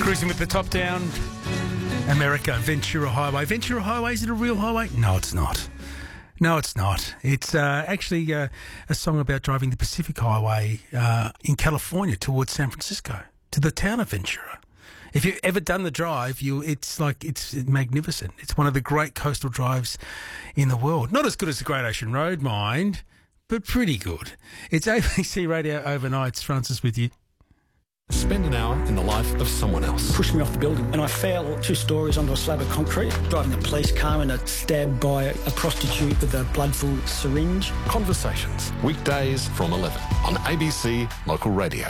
Cruising with the top down. America, Ventura Highway. Ventura Highway, is it a real highway? No, it's not. No, it's not. It's actually a song about driving the Pacific Highway in California towards San Francisco, to the town of Ventura. If you've ever done the drive, it's magnificent. It's one of the great coastal drives in the world. Not as good as the Great Ocean Road, mind, but pretty good. It's ABC Radio Overnights. Francis with you. Spend an hour in the life of someone else. Pushed me off the building and I fell 2 stories onto a slab of concrete, driving a police car and stabbed by a prostitute with a blood-filled syringe. Conversations, weekdays from 11 on ABC Local Radio.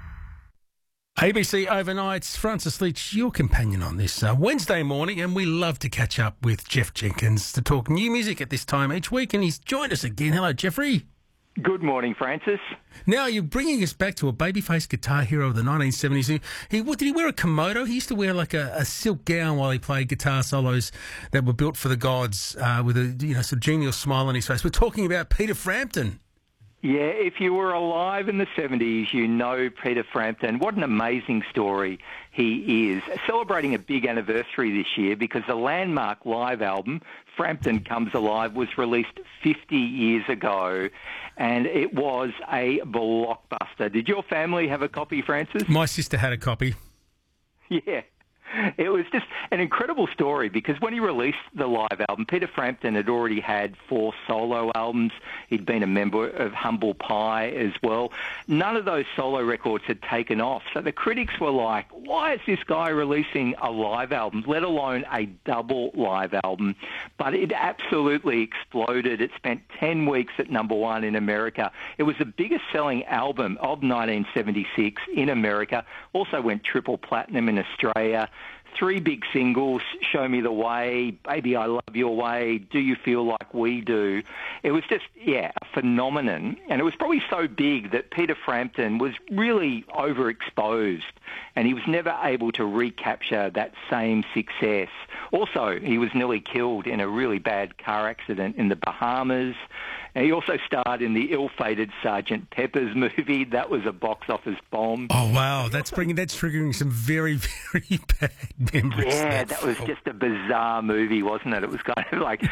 ABC Overnights, Francis Leach, your companion on this Wednesday morning, and we love to catch up with Jeff Jenkins to talk new music at this time each week, and he's joined us again. Hello, Jeffrey. Good morning, Francis. Now, you're bringing us back to a babyface guitar hero of the 1970s. Did he wear a Komodo? He used to wear like a silk gown while he played guitar solos that were built for the gods with a sort of genial smile on his face. We're talking about Peter Frampton. Yeah, if you were alive in the 70s, you know Peter Frampton. What an amazing story he is. Celebrating a big anniversary this year because the landmark live album, Frampton Comes Alive, was released 50 years ago, and it was a blockbuster. Did your family have a copy, Francis? My sister had a copy. Yeah. It was just an incredible story because when he released the live album, Peter Frampton had already had 4 solo albums. He'd been a member of Humble Pie as well. None of those solo records had taken off. So the critics were like, why is this guy releasing a live album, let alone a double live album? But it absolutely exploded. It spent 10 weeks at #1 in America. It was the biggest selling album of 1976 in America. Also went triple platinum in Australia. 3 big singles, Show Me the Way, Baby I Love Your Way, Do You Feel Like We Do. It was just, a phenomenon. And it was probably so big that Peter Frampton was really overexposed and he was never able to recapture that same success. Also, he was nearly killed in a really bad car accident in the Bahamas. And he also starred in the ill-fated Sgt. Pepper's movie. That was a box office bomb. Oh, wow. That's triggering some very, very bad memories. Yeah, that was just a bizarre movie, wasn't it? It was kind of like